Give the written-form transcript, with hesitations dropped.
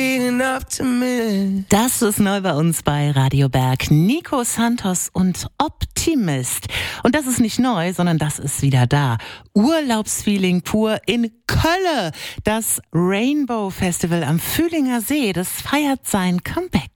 Das ist neu bei uns bei Radio Berg. Nico Santos und Optimist. Und das ist nicht neu, sondern das ist wieder da. Urlaubsfeeling pur in Kölle. Das Rainbow Festival am Fühlinger See, das feiert sein Comeback.